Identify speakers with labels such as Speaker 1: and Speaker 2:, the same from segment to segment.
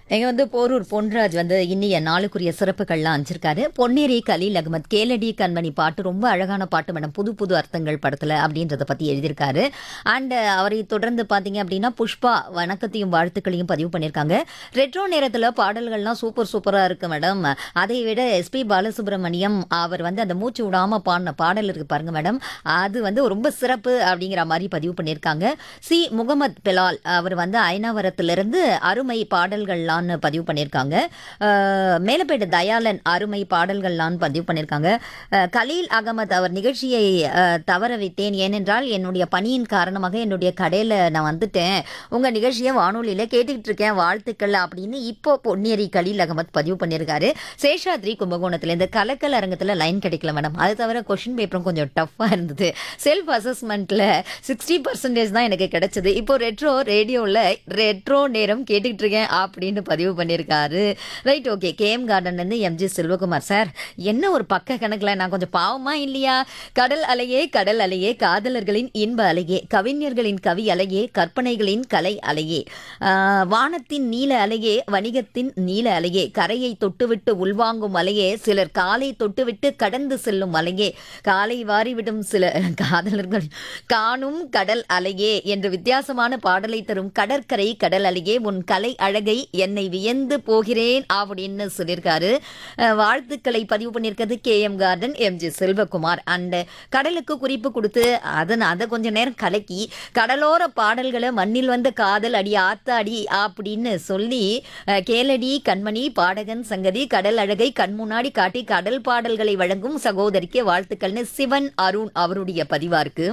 Speaker 1: எங்க வந்து போரூர் பொன்ராஜ் வந்து இன்னிய நாளுக்குரிய சிறப்புகள்லாம் அனுப்பிச்சிருக்காரு. பொன்னேரி கலீல் அகமத் கேளடி கண்மணி பாட்டு ரொம்ப அழகான பாட்டு மேடம். புது புது அர்த்தங்கள் படத்துல அப்படின்றத பத்தி எழுதியிருக்காரு. அண்ட் அவரை தொடர்ந்து பாத்தீங்க அப்படின்னா புஷ்பா வணக்கத்தையும் வாழ்த்துக்களையும் பதிவு பண்ணியிருக்காங்க. ரெட்ரோ நேரத்துல பாடல்கள்லாம் சூப்பர் சூப்பரா இருக்கு மேடம். அதை விட எஸ்பி பாலசுப்ரமணியம் அவர் வந்து அந்த மூச்சு விடாம பாடின பாடல் இருக்கு பாருங்க மேடம். அது வந்து ரொம்ப சிறப்பு அப்படிங்கிற மாதிரி பதிவு பண்ணியிருக்காங்க. சி முகமது பெலால் அவர் வந்து ஐநாவரத்திலிருந்து அருமை பாடல்கள்லாம் பதிவு பண்ணியிருக்காங்க. மேலப்பேட்டு தயாளன் அருமை பாடல்கள்லாம் பதிவு பண்ணியிருக்காங்க. கலீல் அகமது அவர் நிகழ்ச்சியை தவற விட்டேன், ஏனென்றால் என்னுடைய பணியின் காரணமாக என்னுடைய கடையில் நான் வந்துட்டேன், உங்கள் நிகழ்ச்சியை வானொலியில் கேட்டுக்கிட்டு இருக்கேன், வாழ்த்துக்கள் அப்படின்னு இப்போ பொன்னேரி கலீல் அகமது பதிவு பண்ணியிருக்காரு. சேஷாத்ரி கும்பகோணத்தில் இந்த கலக்கல் அரங்கத்தில் லைன் கிடைக்கல மேடம். அது தவிர கொஷின் பேப்பரும் கொஞ்சம் டஃப்பாக இருந்தது. செல்ஃப் அசஸ்மெண்ட்டில் 60% தான் எனக்கு கிடைச்சது. இப்போ ரெட்ரோ ரேடியோவில் ரெட்ரோ நேரம் கேட்டுக்கிட்டு இருக்கேன் அப்படின்னு பதிவு பண்ணியிருக்காரு. Right, okay. KM கார்டன்லேருந்து MG Selvakumar sir, என்ன ஒரு பக்க கணக்கில் நான் கொஞ்சம் பாவமா இல்லையா? கடல் அலையே கடல் அலையே, காதலர்களின் இன்ப அலையே, கவிஞர்களின் கவி அலையே, கற்பனைகளின் கலை அலையே, வானத்தின் நீல அலையே, வணிகத்தின் நீல அலையே, கரையை தொட்டுவிட்டு உள்வாங்கும் அலையே, சிலர் காலை தொட்டுவிட்டு கடந்து செல்லும் அலையே, காலை வாரிவிடும் சில காதலர்கள் காணும் கடல் அலையே என்று வித்தியாசமான பாடலை தரும் கடற்கரை கடல் அலையே, உன் கலை அழகை என்னை வியந்து போகிறேன் அப்படின்னு சொல்லியிருக்காரு. வாழ்த்துக்களை பதிவு பண்ணியிருக்கிறது KM garden MG Selvakumar. And கடலுக்கு குறிப்பு கொடுத்து அதை கொஞ்ச நேரம் கலக்கி கடலோர பாடல்களை மண்ணில் வந்த காதல் அடி ஆத்தாடி அப்படின்னு சொல்லி கேளடி கண்மணி பாடகன் சங்கதி கடல் அழகை கண் முன்னாடி காட்டி கடல் பாடல்களை வழங்கும் சகோதரிக்கு வாழ்த்துக்கள்னு சிவன் அருண் அவருடைய பதிவா இருக்கு.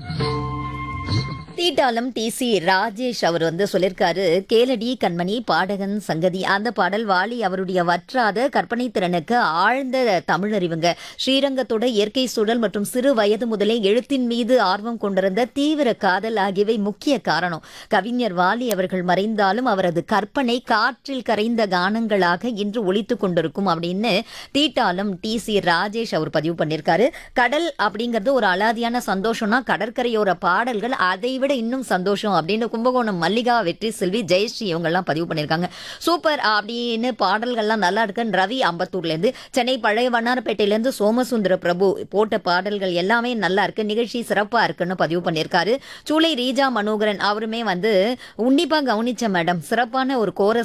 Speaker 1: தீட்டாலம் டிசி ராஜேஷ் அவர் வந்து சொல்லியிருக்காரு, கேளடி கண்மணி பாடகன் சங்கதி அந்த பாடல் வாலி அவருடைய வற்றாத கற்பனை திறனுக்கு ஆழ்ந்த தமிழறிவுங்க. ஸ்ரீரங்கத்தோட இயற்கை சூழல் மற்றும் சிறு வயது முதலே எழுத்தின் மீது ஆர்வம் கொண்டிருந்த தீவிர காதல் ஆகியவை முக்கிய காரணம். கவிஞர் வாலி அவர்கள் மறைந்தாலும் அவரது கற்பனை காற்றில் கரைந்த கானங்களாக இன்று ஒலித்து கொண்டிருக்கும் அப்படின்னு தீட்டாலம் டிசி ராஜேஷ் அவர் பதிவு பண்ணியிருக்காரு. கடல் அப்படிங்கிறது ஒரு அலாதியான சந்தோஷம்னா கடற்கரையோர பாடல்கள் அதை விட இன்னும் சந்தோஷம் அப்படின்னு கும்பகோணம் மல்லிகா வெற்றி செல்வி ஜெயஸ்ரீ இவங்க எல்லாம் பதிவு பண்ணியிருக்காங்க. சூப்பர் அப்படின்னு பாடல்கள்லாம் நல்லா இருக்குன்னு ரவி அம்பத்தூர்லேருந்து, சென்னை பழைய வண்ணாரப்பேட்டையிலேருந்து சோமசுந்தர பிரபு போட்ட பாடல்கள் எல்லாமே நல்லா இருக்கு, நிகழ்ச்சி சிறப்பாக இருக்குன்னு பதிவு பண்ணியிருக்காரு. சூளை ரீஜா மனோகரன் அவருமே வந்து உன்னிப்பாக கவனிச்ச மேடம், சிறப்பான ஒரு கோரஸ்